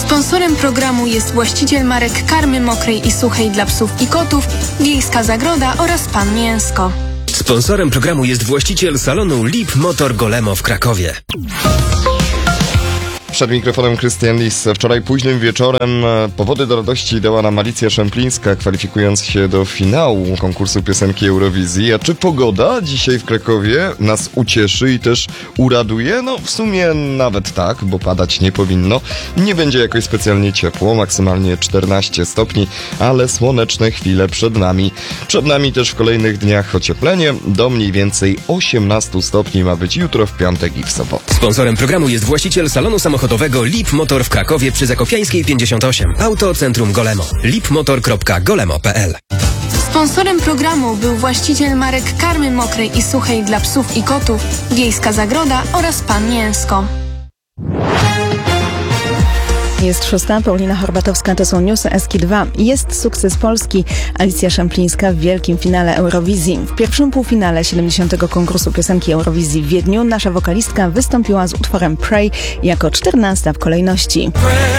Sponsorem programu jest właściciel marek karmy mokrej i suchej dla psów i kotów, Wiejska Zagroda oraz Pan Mięsko. Sponsorem programu jest właściciel salonu Lip Motor Golemo w Krakowie. Przed mikrofonem Krystian Lis. Wczoraj późnym wieczorem powody do radości dała nam Alicja Szemplińska, kwalifikując się do finału konkursu piosenki Eurowizji. A czy pogoda dzisiaj w Krakowie nas ucieszy i też uraduje? No w sumie nawet tak, bo padać nie powinno. Nie będzie jakoś specjalnie ciepło, maksymalnie 14 stopni, ale słoneczne chwile przed nami. Przed nami też w kolejnych dniach ocieplenie. Do mniej więcej 18 stopni ma być jutro, w piątek i w sobotę. Sponsorem programu jest właściciel salonu samochodowego Lip Motor w Krakowie przy Zakopiańskiej 58. Auto Centrum Golemo. lipmotor.golemo.pl. Sponsorem programu był właściciel marek karmy mokrej i suchej dla psów i kotów, Wiejska Zagroda oraz Pan Mięsko. Jest 6. Paulina Horbatowska, to są newsy Eski2. Jest sukces Polski. Alicja Szemplińska w wielkim finale Eurowizji. W pierwszym półfinale 70. konkursu piosenki Eurowizji w Wiedniu nasza wokalistka wystąpiła z utworem Pray jako 14. w kolejności.